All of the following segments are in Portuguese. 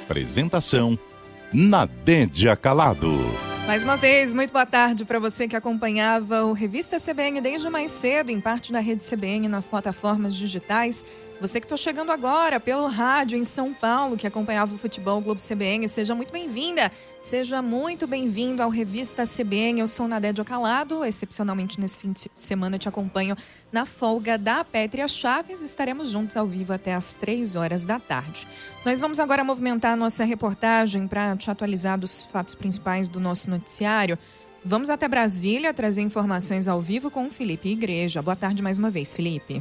Apresentação: Nadédia Calado. Mais uma vez, muito boa tarde para você que acompanhava o Revista CBN desde mais cedo, em parte da rede CBN nas plataformas digitais. Você que está chegando agora pelo rádio em São Paulo, que acompanhava o Futebol Globo CBN, seja muito bem-vinda, seja muito bem-vindo ao Revista CBN. Eu sou Nadédia Calado, excepcionalmente nesse fim de semana eu te acompanho na folga da Pétria Chaves. Estaremos juntos ao vivo até às 3 horas da tarde. Nós vamos agora movimentar a nossa reportagem para te atualizar dos fatos principais do nosso noticiário. Vamos até Brasília trazer informações ao vivo com o Felipe Igreja. Boa tarde mais uma vez, Felipe.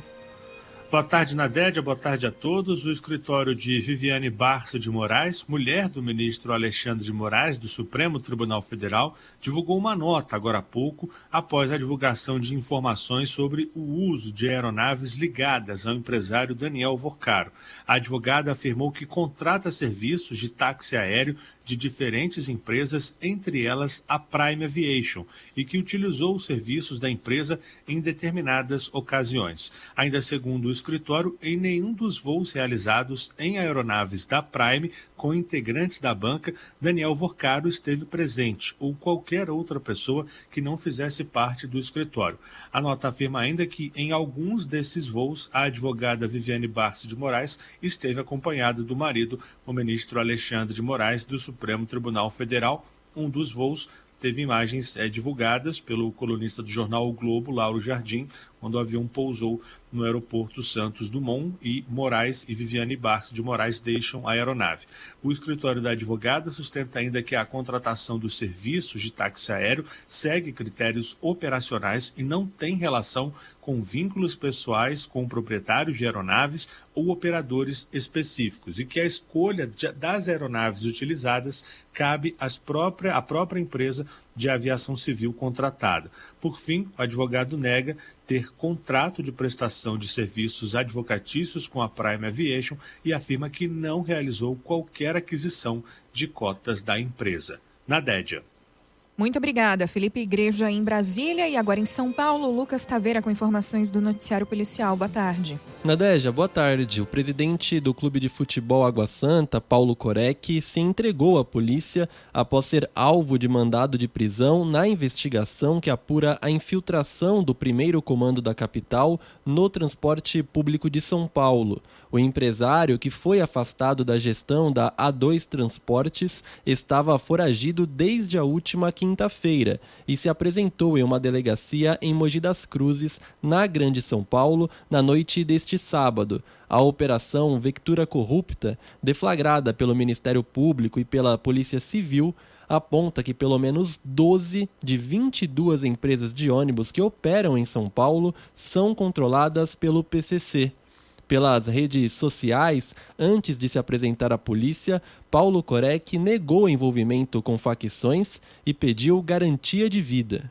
Boa tarde, Nadédia. Boa tarde a todos. O escritório de Viviane Barça de Moraes, mulher do ministro Alexandre de Moraes, do Supremo Tribunal Federal, divulgou uma nota agora há pouco, após a divulgação de informações sobre o uso de aeronaves ligadas ao empresário Daniel Vorcaro. A advogada afirmou que contrata serviços de táxi aéreo de diferentes empresas, entre elas a Prime Aviation, e que utilizou os serviços da empresa em determinadas ocasiões. Ainda segundo o escritório, em nenhum dos voos realizados em aeronaves da Prime com integrantes da banca, Daniel Vorcaro esteve presente, ou qualquer outra pessoa que não fizesse parte do escritório. A nota afirma ainda que em alguns desses voos, a advogada Viviane Barça de Moraes esteve acompanhada do marido, o ministro Alexandre de Moraes, do Supremo Tribunal Federal. Um dos voos teve imagens divulgadas pelo colunista do jornal O Globo, Lauro Jardim, quando o avião pousou no aeroporto Santos Dumont e Moraes e Viviane Barça de Moraes deixam a aeronave. O escritório da advogada sustenta ainda que a contratação dos serviços de táxi aéreo segue critérios operacionais e não tem relação com vínculos pessoais com proprietários de aeronaves ou operadores específicos, e que a escolha das aeronaves utilizadas cabe à própria empresa de aviação civil contratada. Por fim, o advogado nega ter contrato de prestação de serviços advocatícios com a Prime Aviation e afirma que não realizou qualquer aquisição de cotas da empresa. Nadédia. Muito obrigada, Felipe Igreja em Brasília. E agora em São Paulo, Lucas Taveira com informações do noticiário policial. Boa tarde. Nadédia, boa tarde. O presidente do Clube de Futebol Água Santa, Paulo Corec, se entregou à polícia após ser alvo de mandado de prisão na investigação que apura a infiltração do primeiro comando da capital no transporte público de São Paulo. O empresário, que foi afastado da gestão da A2 Transportes, estava foragido desde a última quinta-feira e se apresentou em uma delegacia em Mogi das Cruzes, na Grande São Paulo, na noite deste sábado. A operação Vectura Corrupta, deflagrada pelo Ministério Público e pela Polícia Civil, aponta que pelo menos 12 de 22 empresas de ônibus que operam em São Paulo são controladas pelo PCC. Pelas redes sociais, antes de se apresentar à polícia, Paulo Corec negou envolvimento com facções e pediu garantia de vida.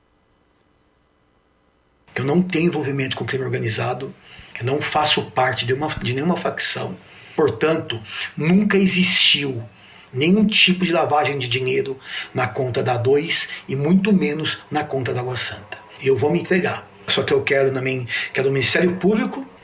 Eu não tenho envolvimento com crime organizado, eu não faço parte de nenhuma facção. Portanto, nunca existiu nenhum tipo de lavagem de dinheiro na conta da A2 e muito menos na conta da Água Santa. Eu vou me entregar. Só que eu quero também, quero o Ministério Público